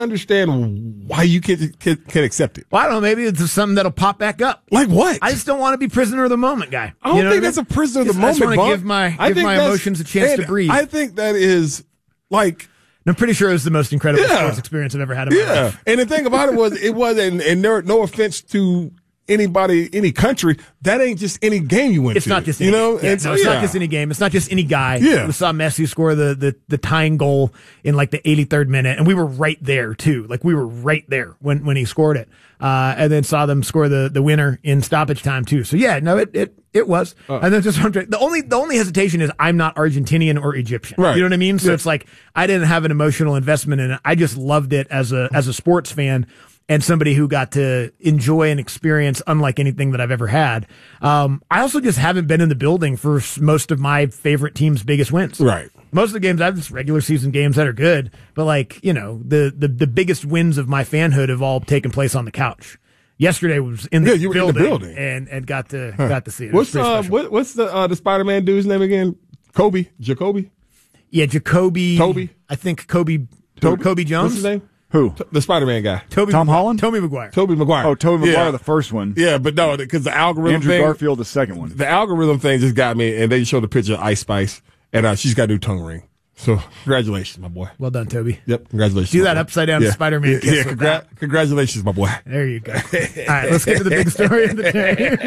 understand why you can accept it. Well, I don't know. Maybe it's something that'll pop back up. Like what? I just don't want to be prisoner of the moment guy. I don't think that's a prisoner of the moment. I just want to give my emotions a chance to breathe. I think that is like. I'm pretty sure it was the most incredible sports experience I've ever had in my life. And the thing about it was, and no offense to anybody, any country, that ain't just any game you went to. It's not just any, it's not just any game. It's not just any guy. Yeah. We saw Messi score the tying goal in like the 83rd minute, and we were right there too. Like we were right there when he scored it. And then saw them score the winner in stoppage time too. So yeah, no, it was. And then just the only hesitation is I'm not Argentinian or Egyptian. Right. You know what I mean? So it's like I didn't have an emotional investment in it. I just loved it as a sports fan and somebody who got to enjoy an experience unlike anything that I've ever had. I also just haven't been in the building for most of my favorite team's biggest wins. Right. Most of the games I've just regular season games that are good, but like, you know, the biggest wins of my fanhood have all taken place on the couch. Yesterday was in the building and got to see it. What's the Spider-Man dude's name again? Jacoby? Yeah, Jacoby. Toby? I think Kobe Jones. What's his name? Who? The Spider-Man guy. Tom Holland? Tobey Maguire. Tobey Maguire. Oh, Tobey Maguire, the first one. Yeah, but no, because the algorithm Andrew thing. Garfield, the second one. The algorithm thing just got me, and they showed a picture of Ice Spice, and she's got a new tongue ring. So, congratulations, my boy. Well done, Toby. Yep, congratulations. Do that upside down Spider-Man kiss. Congratulations, my boy. There you go. All right, let's get to the big story of the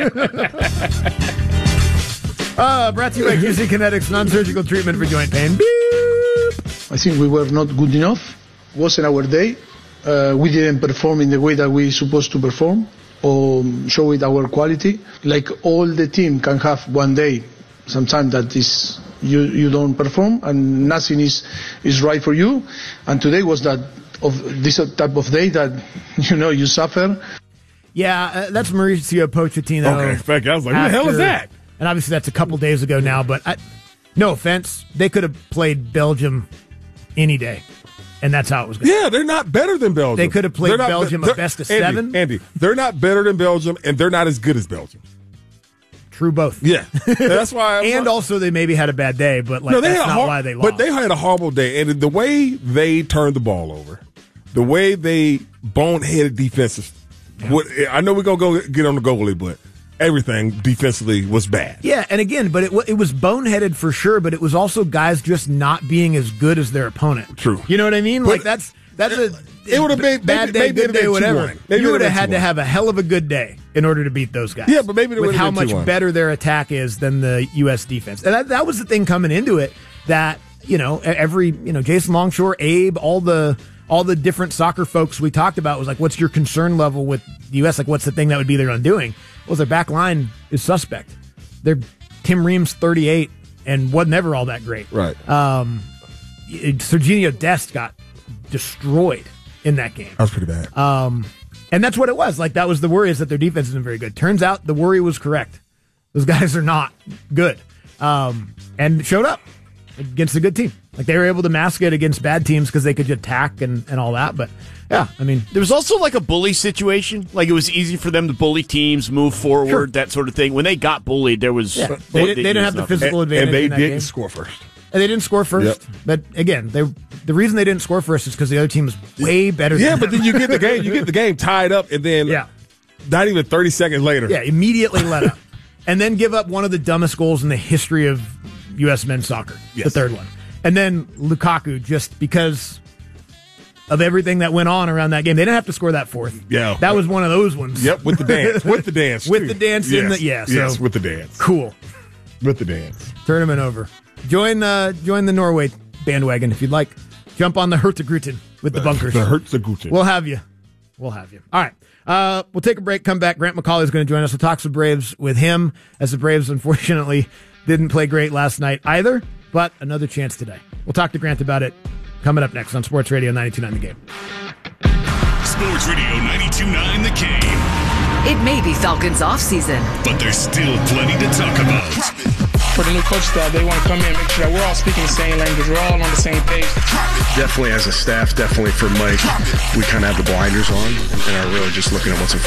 day. Brought to you by QC Kinetics, non-surgical treatment for joint pain. Beep. I think we were not good enough. Wasn't our day. We didn't perform in the way that we supposed to perform or show it our quality. Like all the team can have one day, sometimes that is you don't perform and nothing is right for you. And today was this type of day that you suffer. Yeah, that's Mauricio Pochettino. Okay, fact, I was like, who the hell is that? And obviously that's a couple days ago now, but no offense, they could have played Belgium any day. And that's how it was going. Yeah, they're not better than Belgium. They could have played Belgium a best of seven. Andy, they're not better than Belgium, and they're not as good as Belgium. True both. Yeah. That's why. And also they maybe had a bad day, but that's not why they lost. But they had a horrible day. And the way they turned the ball over, the way they boneheaded defenses, I know we're going to go get on the goalie, but everything defensively was bad. Yeah, and again, but it was boneheaded for sure, but it was also guys just not being as good as their opponent. True. You know what I mean? But like that's it would have been bad day, good day, whatever. You would have had to have a hell of a good day in order to beat those guys. Yeah, but maybe with how much better their attack is than the U.S. defense, and that was the thing coming into it. That Jason Longshore, Abe, all the different soccer folks we talked about was like, what's your concern level with the U.S.? Like, what's the thing that would be their undoing? Well, their back line is suspect. They're Tim Reams, 38, and was never all that great. Right. Serginho Dest got destroyed in that game. That was pretty bad. And that's what it was. Like, that was the worry, is that their defense isn't very good. Turns out the worry was correct. Those guys are not good. And showed up against a good team. Like, they were able to mask it against bad teams because they could attack and all that. But, yeah, I mean. There was also like a bully situation. Like, it was easy for them to bully teams, move forward, that sort of thing. When they got bullied, there was. Yeah. They didn't have the physical advantage. And they in that didn't game. score first. And they didn't score first. Yep. But, again, the reason they didn't score first is because the other team was way better than them. But then you get the game tied up, and then not even 30 seconds later. Yeah, immediately let up. And then give up one of the dumbest goals in the history of U.S. men's soccer, the third one. And then Lukaku, just because of everything that went on around that game. They didn't have to score that fourth. Yeah. That was one of those ones. Yep, with the dance. With the dance. With the dance. Yes, with the dance. Cool. With the dance. Tournament over. Join the Norway bandwagon if you'd like. Jump on the Hurtigruten with the bunkers. The Hurtigruten. We'll have you. All right. We'll take a break, come back. Grant McCauley is going to join us. We'll talk some Braves with him, as the Braves, unfortunately, didn't play great last night either, but another chance today. We'll talk to Grant about it coming up next on Sports Radio 92.9 The Game. Sports Radio 92.9 The Game. It may be Falcons off-season, but there's still plenty to talk about. For the new coach staff, they want to come in and make sure that we're all speaking the same language. We're all on the same page. Definitely as a staff, definitely for Mike, we kind of have the blinders on and are really just looking at what's in front